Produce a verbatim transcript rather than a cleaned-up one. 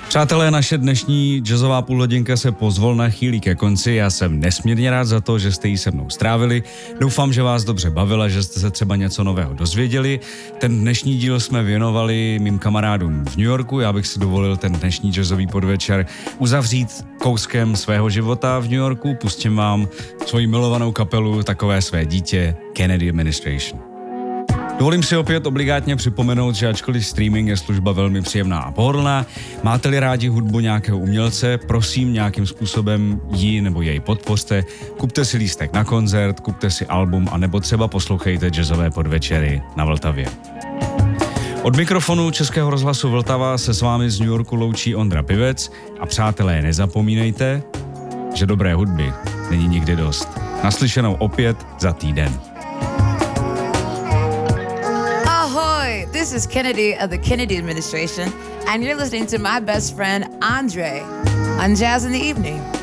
Přátelé, naše dnešní jazzová půlhodinka se pozvolna chýlí ke konci. Já jsem nesmírně rád za to, že jste ji se mnou strávili. Doufám, že vás dobře bavila, že jste se třeba něco nového dozvěděli. Ten dnešní díl jsme věnovali mým kamarádům v New Yorku. Já bych si dovolil ten dnešní jazzový podvečer uzavřít kouskem svého života v New Yorku. Pustím vám svoji milovanou kapelu, takové své dítě, Kennedy Administration. Dovolím si opět obligátně připomenout, že ačkoliv streaming je služba velmi příjemná a pohodlná, máte-li rádi hudbu nějakého umělce, prosím nějakým způsobem ji nebo jej podpořte, kupte si lístek na koncert, kupte si album a nebo třeba poslouchejte jazzové podvečery na Vltavě. Od mikrofonu Českého rozhlasu Vltava se s vámi z New Yorku loučí Ondra Pivec a přátelé, nezapomínejte, že dobré hudby není nikdy dost. Naslyšenou opět za týden. This is Kennedy of the Kennedy Administration, and you're listening to my best friend, Andre, on Jazz in the Evening.